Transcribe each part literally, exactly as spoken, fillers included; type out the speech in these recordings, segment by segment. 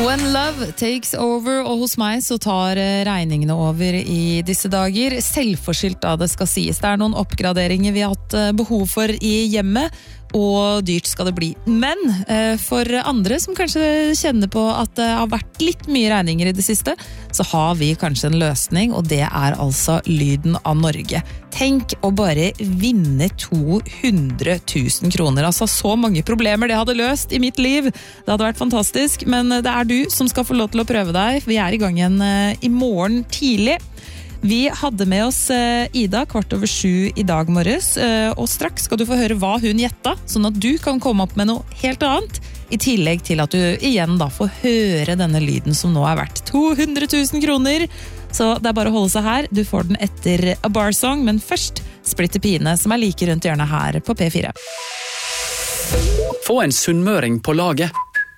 When love takes over, og hos meg så tar regningene over i disse dager. Selvforskyldt da det skal sies. Det er noen oppgraderinger vi har hatt behov for i hjemmet, og dyrt skal det bli. Men eh, for andre som kanskje kjenner på at det har vært litt mye regninger i det siste, så har vi kanskje en løsning, og det er altså Lyden av Norge. Tenk å bare vinne to hundre tusen kroner. Altså så mange problemer det hadde løst i mitt liv. Det hadde vært fantastisk, men det er du som skal få lov til å prøve deg. Vi er i gang igjen eh, i morgen tidlig. Vi hadde med oss Ida kvart over sju i dag morges, og straks skal du få høre hva hun gjetta, sånn at du kan komme opp med noe helt annet, i tillegg til at du igjen da får høre denne lyden som nå er verdt to hundre tusen kroner. Så det er bare å holde seg her, du får den etter A Bar Song, men først Splitter Pine, som er like rundt hjørnet her på P fire. Få en sunnmøring på laget.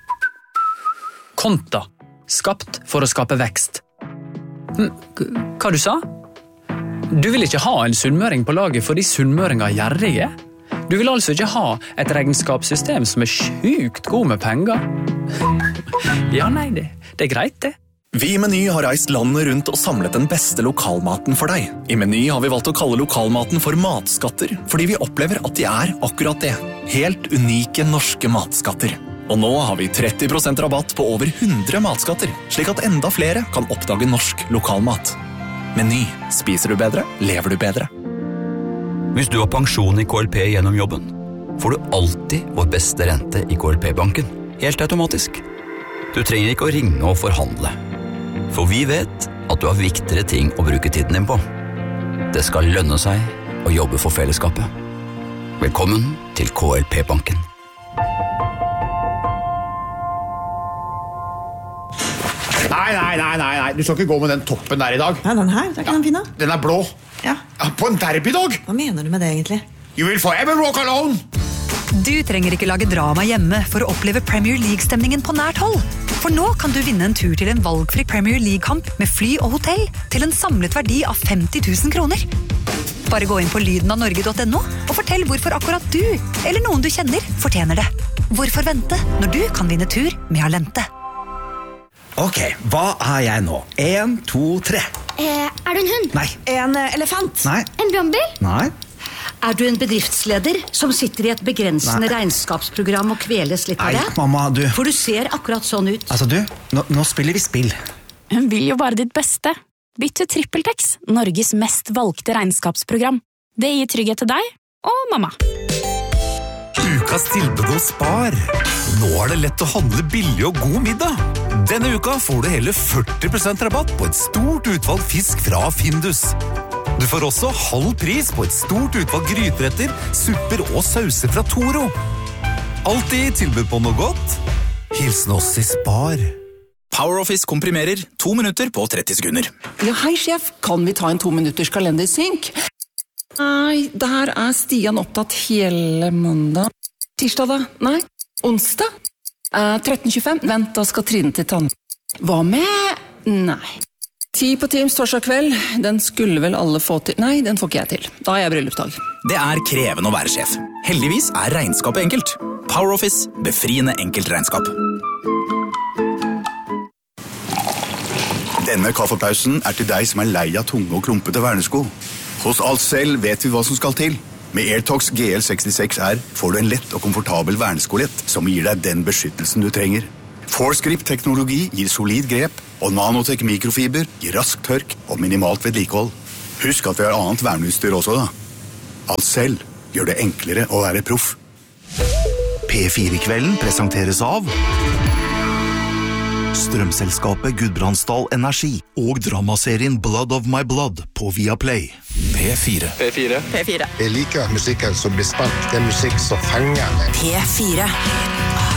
Konta, skapt for å skape vekst. Hva du sa? Du vil ikke ha en sunnmøring på laget fordi sunnmøringer er gjerrige? Du vil altså ikke ha et regnskapssystem som er sjukt god med penger? Ja, nei, det, det er greit det. Vi i Meny har reist landet rundt og samlet den beste lokalmaten for deg. I Meny har vi valgt å kalle lokalmaten for matskatter, fordi vi opplever at de er akkurat det. Helt unike norske matskatter. Og nå har vi tretti prosent rabatt på over hundre matskatter, slik at enda flere kan oppdage norsk lokalmat. Meny. Spiser du bedre, lever du bedre. Hvis du har pensjon i K L P gjennom jobben, får du alltid vår beste rente i K L P-banken. Helt automatisk. Du trenger ikke å ringe og forhandle. For vi vet at du har viktigere ting å bruke tiden din på. Det skal lønne seg å jobbe for fellesskapet. Velkommen til K L P-banken. Nei, nei, nei, nei, nei, du skal ikke gå med den toppen der i dag. Nei, den her, det er ikke den fine. Den er blå. Ja. På en derbydag. Hva mener du med det egentlig? You will forever walk alone. Du trenger ikke lage drama hjemme for å oppleve Premier League-stemningen på nært hold. For nå kan du vinne en tur til en valgfri Premier League-kamp med fly og hotell til en samlet verdi av femti tusen kroner. Bare gå inn på lyden av norge punktum no og fortell hvorfor akkurat du, eller noen du kjenner, fortjener det. Hvorfor vente når du kan vinne tur med Alente? Ok, hva er jeg nå? En, to, tre. Eh, er du en hund? Nei. En eh, elefant? Nei. En brannbil? Nei. Er du en bedriftsleder som sitter i et begrensende Nei. regnskapsprogram og kveles litt av det? Nei, mamma, du. For du ser akkurat sånn ut. Altså du, nå, nå spiller vi spill. Hun vil jo bare ditt beste. Bytt til TrippelTex, Norges mest valgte regnskapsprogram. Det gir trygghet til deg og mamma. Ukas tilbud hos Spar. Nå er det lett å handle billig og god middag. Denne uka får du hele førti prosent rabatt på et stort utvalg fisk fra Findus. Du får også halv pris på et stort utvalg gryteretter, supper og sauser fra Toro. Alltid tilbud på noe godt. Hilsen oss i Spar. PowerOffice komprimerer to minutter på tretti sekunder. Ja, hei sjef, kan vi ta en to minutters kalendersynk? Nei, der er Stian opptatt hele mandag. Tirsdag da? Nei. Onsdag? Eh, tretten tjuefem. Vent, da skal Trine til tann. Hva med? Nei. Ti på Teams torsdag kveld. Den skulle vel alle få til. Nei, den får ikke jeg til. Da er jeg bryllupsdag. Det er krevende å være sjef. Heldigvis er regnskapet enkelt. PowerOffice, befriende enkelt regnskap. Denne kaffepausen er til deg som er lei av tunge og klumpete vernesko. Hos Alcel vet vi hva som skal til. Med AirTox G L sekstiseks R får du en lett og komfortabel verneskolett som gir deg den beskyttelsen du trenger. ForceGrip-teknologi gir solid grep, og Nanotech mikrofiber gir rask tørk og minimalt vedlikehold. Husk at vi har annet verneutstyr også da. Alcel gjør det enklere å være proff. P fire-kvelden presenteres av Strømselskapet Gudbrandsdal Energi og dramaserien Blood of My Blood på Viaplay. P fire. P fire. P fire. Jeg liker musikken som blir spilt. Det er musikk som fenger meg. P fire.